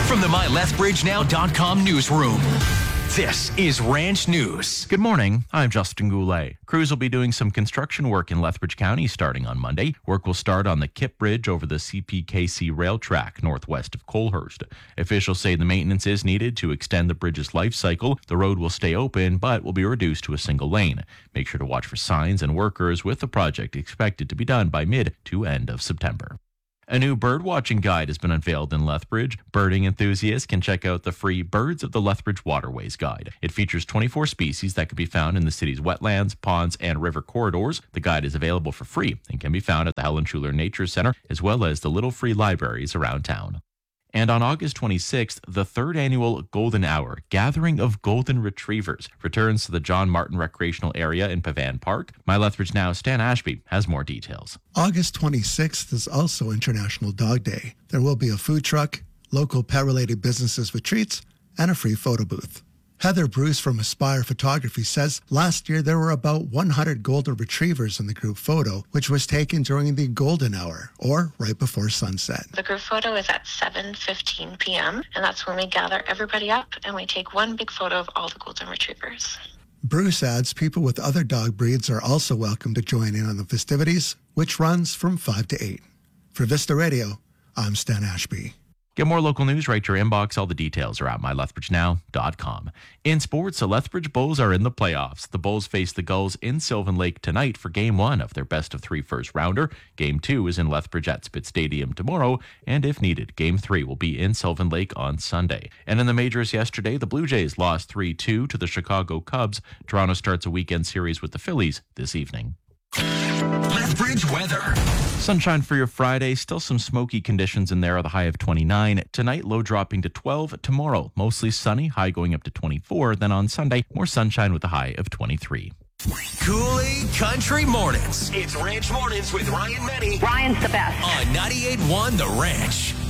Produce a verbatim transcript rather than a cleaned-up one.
From the my lethbridge now dot com newsroom, this is Ranch News. Good morning. I'm Justin Goulet. Crews will be doing some construction work in Lethbridge County starting on Monday. Work will start on the Kip Bridge over the C P K C rail track northwest of Colehurst. Officials say the maintenance is needed to extend the bridge's life cycle. The road will stay open but will be reduced to a single lane. Make sure to watch for signs and workers, with the project expected to be done by mid to end of September. A new bird-watching guide has been unveiled in Lethbridge. Birding enthusiasts can check out the free Birds of the Lethbridge Waterways guide. It features twenty-four species that can be found in the city's wetlands, ponds, and river corridors. The guide is available for free and can be found at the Helen Schuler Nature Center as well as the little free libraries around town. And on August twenty-sixth, the third annual Golden Hour, Gathering of Golden Retrievers, returns to the John Martin Recreational Area in Pavan Park. My Lethbridge Now, Stan Ashby, has more details. August twenty-sixth is also International Dog Day. There will be a food truck, local pet-related businesses with treats, and a free photo booth. Heather Bruce from Aspire Photography says last year there were about one hundred golden retrievers in the group photo, which was taken during the golden hour, or right before sunset. The group photo is at seven fifteen p.m., and that's when we gather everybody up and we take one big photo of all the golden retrievers. Bruce adds people with other dog breeds are also welcome to join in on the festivities, which runs from five to eight. For Vista Radio, I'm Stan Ashby. Get more local news right to your inbox. All the details are at my lethbridge now dot com. In sports, the Lethbridge Bulls are in the playoffs. The Bulls face the Gulls in Sylvan Lake tonight for Game one of their best of three first rounder. Game two is in Lethbridge at Spitz Stadium tomorrow, and if needed, Game three will be in Sylvan Lake on Sunday. And in the majors yesterday, the Blue Jays lost three two to the Chicago Cubs. Toronto starts a weekend series with the Phillies this evening. Lethbridge weather. Sunshine for your Friday. Still some smoky conditions in there. The high of twenty-nine. Tonight, low dropping to twelve. Tomorrow, mostly sunny. High going up to twenty-four. Then on Sunday, more sunshine with a high of twenty-three. Kool-Aid Country Mornings. It's Ranch Mornings with Ryan Menny Ryan's the best. on ninety-eight point one The Ranch.